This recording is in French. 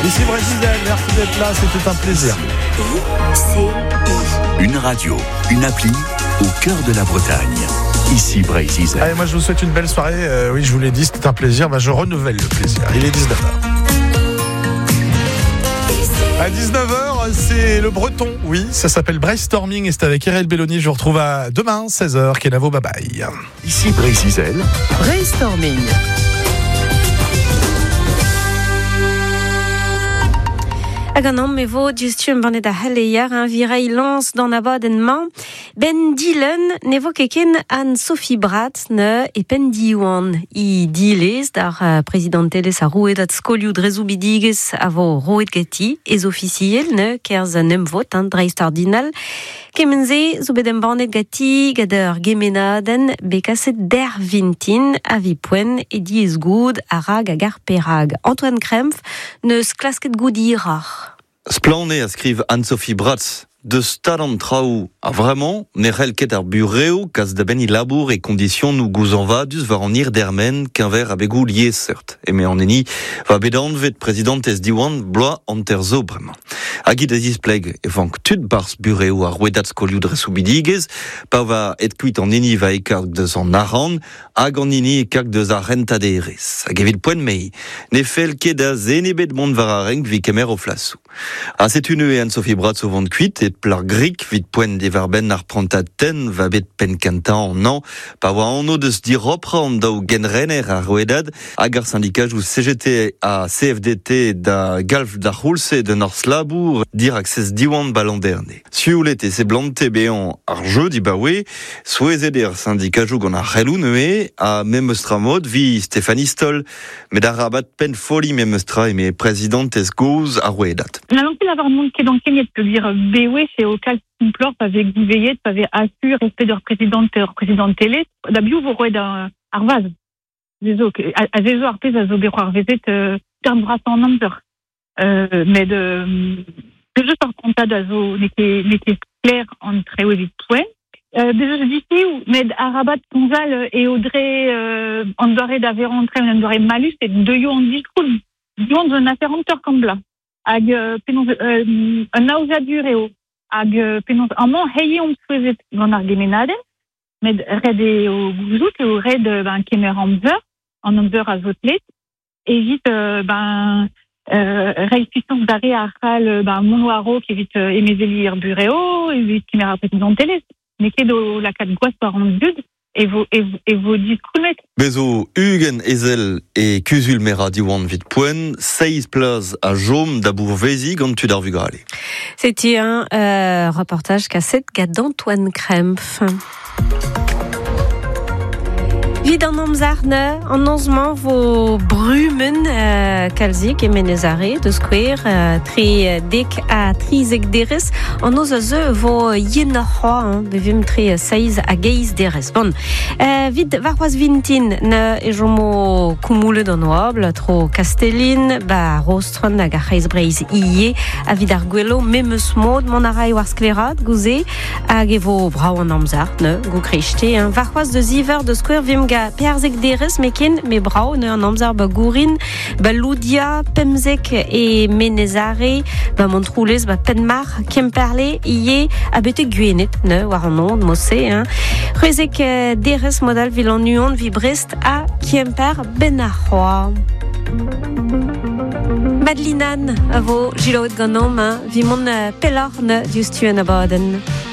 Ici Brésil, merci d'être là, c'était un plaisir. Une radio, une appli au cœur de la Bretagne. Ici Brésil. Allez, moi je vous souhaite une belle soirée. Oui, je vous l'ai dit, c'était un plaisir. Je renouvelle le plaisir. Il est 19h. À 19h, c'est le breton. Oui, ça s'appelle Brainstorming et c'est avec Erel Belloni. Je vous retrouve à demain, 16h. Kenavo, bye bye. Ici Brésil. Brainstorming. Aganom me vo justum banet a haleier un virei lance dans abad en man. Ben Dylan ne vo keken an Sophie Brat ne e pen diwan. I diles dar presidente a rouet at skolioù drezou bidiges a vo rouet gati ez officiel ne kerz nem vot an dreist ordinal. Kemenze zo bedem banet gati gader gemenaden bekaset der vintin a vipwen e diez goud a rag a gar perag. Antoine Krempf neus klasket goud irar. Splané a skriv Anne-Sophie Bratz de stad an traoù. A vraiment, ne c'hell ket ar bureo kas da ben I labour e kondition nou gouzan vadus var an ir dermen qu'un ver a begou lié cert. E me an eni va bedan vet presidentez diwan bloa an terzo bremañ. Hag id aziz pleg e vank tud bars bureo ar rouedat skolioù drezou bidigez, pa va et kuit an eni va e kag deus an aran, hag an eni e kag deus ar rentaderez. Hag evit poen mei, ne fel ket da zenebet mont var a renk vi kemer o flasou. A set une e Anne-Sophie Bratz o vant kuit et plar grik vit poen de varben ar prantad ten va bet pen kanta an an, pa oa anno deus dir opra an daou genrenner ar rouedad hag ar syndikaj ou CGT a CFDT da galf da c'houlse de nor slabour dir access diwan balanderne. Sioulet e se blante bean ar jeu di baoue, souezet ar syndikaj ou gant ar c'helou neue a memestra mod vi Stéphanie Stoll, med ar rabat pen foli memestra e me presidentez gouz ar rouedad. La non plus avoir monde qui est dans Kenya peut dire BW c'est au cal complore avec Guveillet avec assure respect de représentant télé d'abus vous roed arvaz désolé à désolé arpez à zobero arvezet terme brasse en number mais de juste par compta d'azo n'était clair entre et vite point déjà je dis si mais arabat Gonzal et Audrey on doit d'avoir rentré on doit malus et deux yo en discours du on de affaire en comme là hag penaos un aouzadureo hag penaos amant heye on souezet gant ar gemenaden med red eo gouzout eo red kemer amzer a zotlet evit red puissance d'are ar c'hal monoaro evit emezeli ar bureo evit kemer a prezidentelez neket o lakad gwaz par an dud et vos discounet. Bezo Hugen Ezel et Kuzul Mera diwan vit poen, 16 places à Jaume d'Abour Vézi gant tud ar vugrale. C'était un reportage cassette d'Antoine Krempf. Vid an amzarne, an anzman vo brumen kalzik e menezare de skwer tri dek a trizek derez an oz a zeu vo yen a c'hoa bevim tri seiz a geiz derez. Bon, vid varroaz vintin ne e jomo koumoulet an oabl tro Castellin rostron hag a c'heiz breiz ie a vid ar gwelo memeus mod mon a rai war sklerat gouze hag e vo brao an amzarne go krechte varroaz de ziver de skwer vim ga perzek derez meken me brao ne an amzar gourin loudia pemzek e menezare montroulez penmar kemperle ie a bete guenet ne war an on mosse rezek derez modal vilan nuon vi Brest a kemper ben a c'hoa. Madelinan a vo jiloet ganom vi mon pelorne diustuen a baden.